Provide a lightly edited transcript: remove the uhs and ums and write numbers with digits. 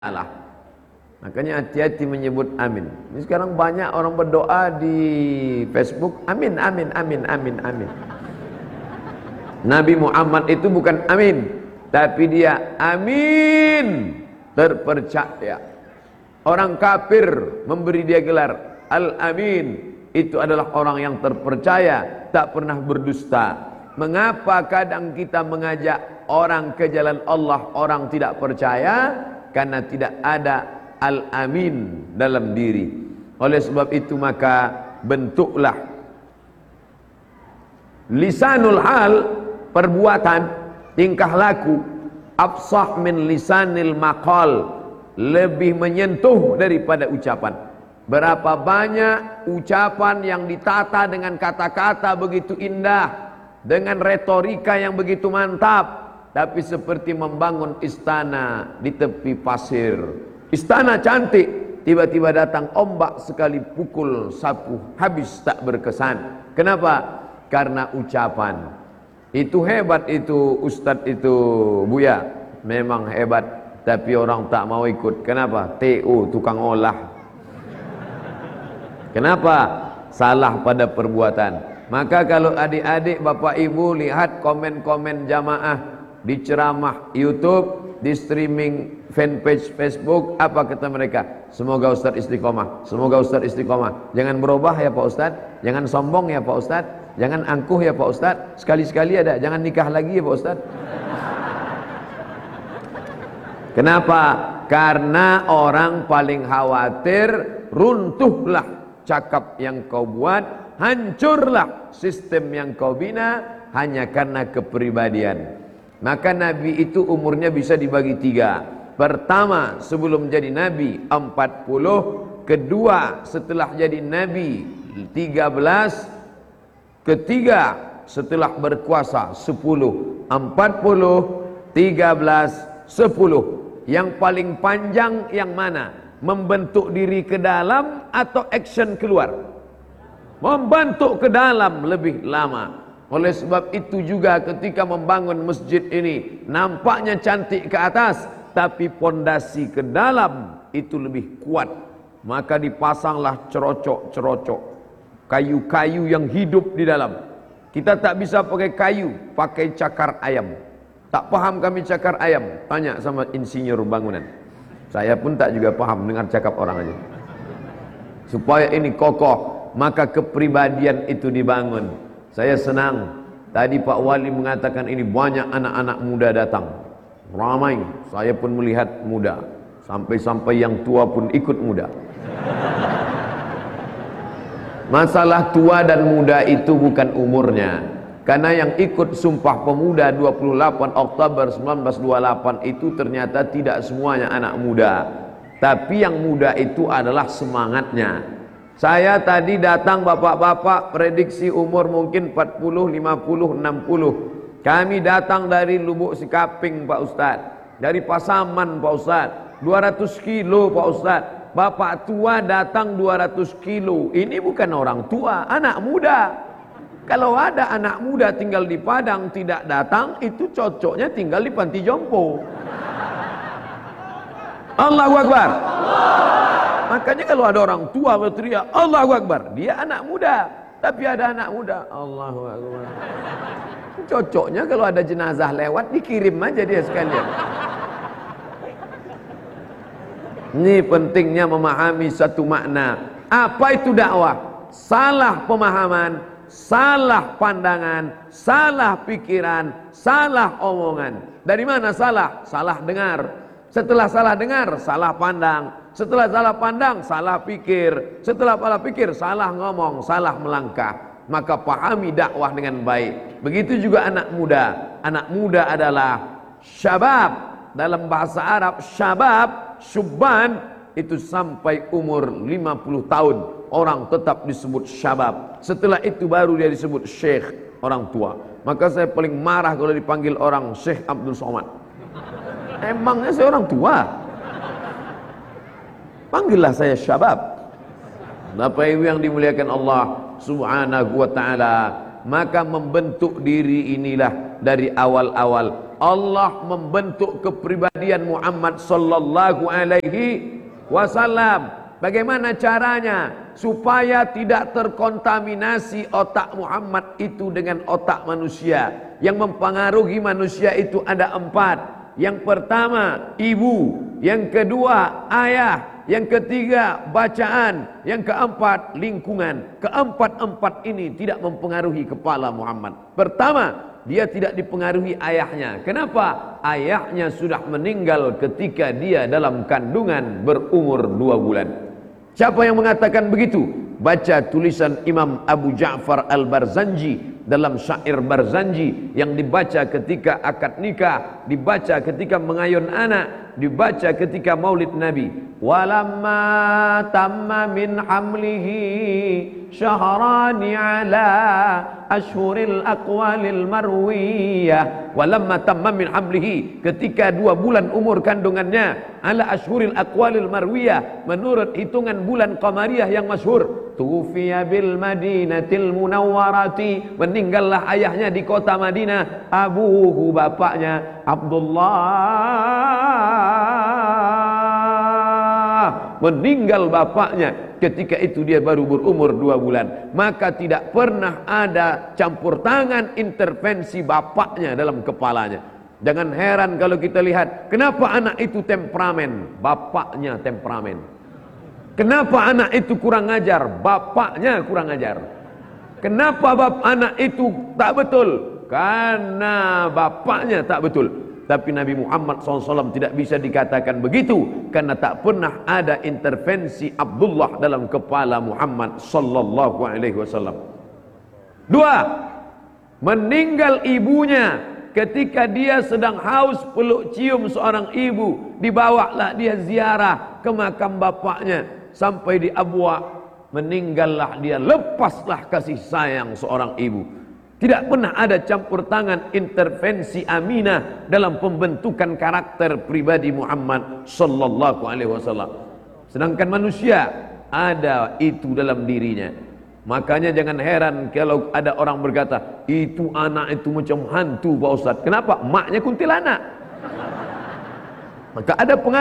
Allah. Makanya hati-hati menyebut amin. Ini sekarang banyak orang berdoa di Facebook, amin, amin, amin, amin, amin. Nabi Muhammad itu bukan amin, tapi dia amin, terpercaya. Orang kafir memberi dia gelar Al-Amin. Itu adalah orang yang terpercaya, tak pernah berdusta. Mengapa kadang kita mengajak orang ke jalan Allah, orang tidak percaya? Karena tidak ada Al-Amin dalam diri. Oleh sebab itu maka bentuklah lisanul hal, perbuatan, tingkah laku, afsah min lisanil maqal, lebih menyentuh daripada ucapan. Berapa banyak ucapan yang ditata dengan kata-kata begitu indah, dengan retorika yang begitu mantap, tapi seperti membangun istana di tepi pasir. Istana cantik, tiba-tiba datang ombak sekali pukul sapu, habis tak berkesan. Kenapa? Karena ucapan. Itu hebat itu Ustadz itu Buya, memang hebat, tapi orang tak mau ikut. Kenapa? TO, tukang olah. Kenapa? Salah pada perbuatan. Maka kalau adik-adik, bapak ibu lihat komen-komen jamaah di ceramah YouTube, di streaming fanpage Facebook, apa kata mereka? Semoga Ustaz istiqomah, semoga Ustaz istiqomah. Jangan berubah ya Pak Ustaz, jangan sombong ya Pak Ustaz, jangan angkuh ya Pak Ustaz, sekali-sekali ada, jangan nikah lagi ya Pak Ustaz. Kenapa? Karena orang paling khawatir runtuhlah cakap yang kau buat, hancurlah sistem yang kau bina hanya karena kepribadian. Maka Nabi itu umurnya bisa dibagi 3. Pertama sebelum jadi Nabi 40, kedua setelah jadi Nabi 13, ketiga setelah berkuasa 10. 40, 13, 10. Yang paling panjang yang mana? Membentuk diri ke dalam atau action keluar? Membentuk ke dalam lebih lama. Oleh sebab itu juga ketika membangun masjid ini, nampaknya cantik ke atas, tapi pondasi ke dalam itu lebih kuat. Maka dipasanglah cerocok-cerocok, kayu-kayu yang hidup di dalam. Kita tak bisa pakai kayu, pakai cakar ayam. Tak paham kami cakar ayam, tanya sama insinyur bangunan. Saya pun tak juga paham dengar cakap orang aja. Supaya ini kokoh, maka kepribadian itu dibangun. Saya senang tadi Pak Wali mengatakan ini banyak anak-anak muda datang, ramai. Saya pun melihat muda, sampai-sampai yang tua pun ikut muda. Masalah tua dan muda itu bukan umurnya, karena yang ikut Sumpah Pemuda 28 Oktober 1928 itu ternyata tidak semuanya anak muda, tapi yang muda itu adalah semangatnya. Saya tadi datang bapak-bapak prediksi umur mungkin 40, 50, 60. Kami datang dari Lubuk Sikaping Pak Ustadz, dari Pasaman Pak Ustadz, 200 kilo Pak Ustadz. Bapak tua datang 200 kilo. Ini bukan orang tua, anak muda. Kalau ada anak muda tinggal di Padang tidak datang, itu cocoknya tinggal di panti jompo. Allahu Akbar. Makanya kalau ada orang tua berteriak Allahu Akbar, dia anak muda. Tapi ada anak muda, Allahu Akbar. Cocoknya kalau ada jenazah lewat dikirim aja dia sekalian. Ini pentingnya memahami satu makna. Apa itu dakwah? Salah pemahaman, salah pandangan, salah pikiran, salah omongan. Dari mana salah? Salah dengar. Setelah salah dengar, salah pandang. Setelah salah pandang, salah pikir. Setelah salah pikir, salah ngomong, salah melangkah. Maka pahami dakwah dengan baik. Begitu juga anak muda. Anak muda adalah syabab. Dalam bahasa Arab, syabab, syubban, itu sampai umur 50 tahun. Orang tetap disebut syabab. Setelah itu baru dia disebut syekh, orang tua. Maka saya paling marah kalau dipanggil orang Syekh Abdul Somad. Emangnya saya orang tua? Panggillah saya syabab. Bapak Ibu yang dimuliakan Allah Subhanahu wa ta'ala, maka membentuk diri inilah dari awal-awal. Allah membentuk kepribadian Muhammad sallallahu alaihi wasallam. Bagaimana caranya supaya tidak terkontaminasi otak Muhammad itu dengan otak manusia? Yang mempengaruhi manusia itu ada 4. Yang pertama ibu, yang kedua ayah, yang ketiga bacaan, yang keempat lingkungan. Keempat-empat ini tidak mempengaruhi kepala Muhammad. Pertama, dia tidak dipengaruhi ayahnya. Kenapa? Ayahnya sudah meninggal ketika dia dalam kandungan berumur 2 bulan. Siapa yang mengatakan begitu? Baca tulisan Imam Abu Ja'far Al-Barzanji dalam syair Barzanji yang dibaca ketika akad nikah, dibaca ketika mengayun anak, dibaca ketika maulid Nabi. Walamma tamma min hamlihi syahrani ala ashhuril aqwalil marwiyah. Walamma tamma min hamlihi, ketika 2 bulan umur kandungannya, ala ashhuril aqwalil marwiyah, menurut hitungan bulan qamariyah yang masyhur. Tufiya bil Madinatil Munawwarati, meninggallah ayahnya di kota Madinah. Abuhu, bapaknya, Abdullah, meninggal bapaknya ketika itu dia baru berumur 2 bulan. Maka tidak pernah ada campur tangan intervensi bapaknya dalam kepalanya. Jangan heran kalau kita lihat kenapa anak itu temperamen, bapaknya temperamen. Kenapa anak itu kurang ajar? Bapaknya kurang ajar. Kenapa anak itu tak betul? Karena bapaknya tak betul. Tapi Nabi Muhammad SAW tidak bisa dikatakan begitu, karena tak pernah ada intervensi Abdullah dalam kepala Muhammad sallallahu alaihi wasallam. 2. Meninggal ibunya ketika dia sedang haus peluk cium seorang ibu. Dibawalah dia ziarah ke makam bapaknya. Sampai di Abwa, meninggallah dia, lepaslah kasih sayang seorang ibu. Tidak pernah ada campur tangan intervensi Aminah dalam pembentukan karakter pribadi Muhammad sallallahu alaihi wasallam. Sedangkan manusia ada itu dalam dirinya. Makanya jangan heran kalau ada orang berkata, itu anak itu macam hantu Pak Ustaz. Kenapa? Maknya kuntilanak. Maka ada pengaruh